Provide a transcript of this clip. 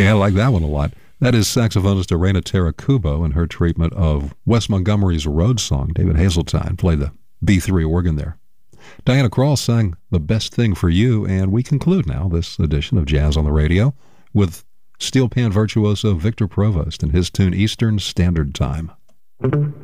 Hey, I like that one a lot. That is saxophonist Irena Tarakubo and her treatment of Wes Montgomery's Road Song. David Hazeltine played the B3 organ there. Diana Krall sang The Best Thing for You, and we conclude now this edition of Jazz on the Radio with steel pan virtuoso Victor Provost and his tune Eastern Standard Time.